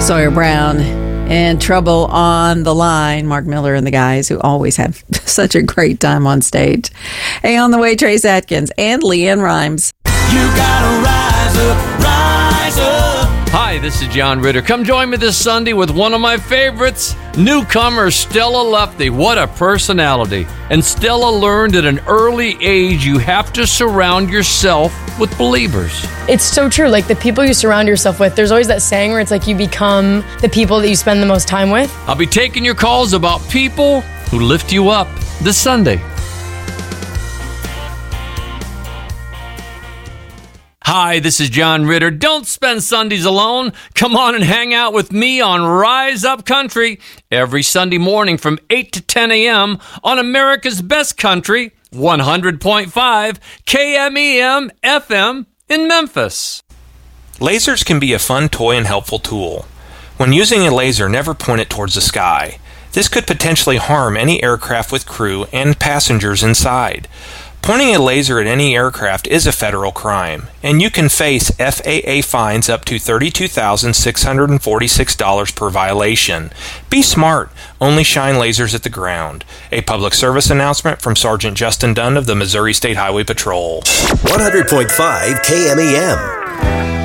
Sawyer Brown and Trouble on the Line. Mark Miller and the guys who always have such a great time on stage. Hey, on the way, Trace Atkins and Leanne Rimes. You gotta rise up, rise up. Hi, this is John Ritter. Come join me this Sunday with one of my favorites, newcomer Stella Lefty. What a personality. And Stella learned at an early age you have to surround yourself with believers. It's so true. Like the people you surround yourself with, there's always that saying where it's like you become the people that you spend the most time with. I'll be taking your calls about people who lift you up this Sunday. Hi, this is John Ritter. Don't spend Sundays alone. Come on and hang out with me on Rise Up Country every Sunday morning from 8 to 10 a.m. on America's Best Country, 100.5 KMEM FM in Memphis. Lasers can be a fun toy and helpful tool. When using a laser, never point it towards the sky. This could potentially harm any aircraft with crew and passengers inside. Pointing a laser at any aircraft is a federal crime, and you can face FAA fines up to $32,646 per violation. Be smart. Only shine lasers at the ground. A public service announcement from Sergeant Justin Dunn of the Missouri State Highway Patrol. 100.5 KMEM.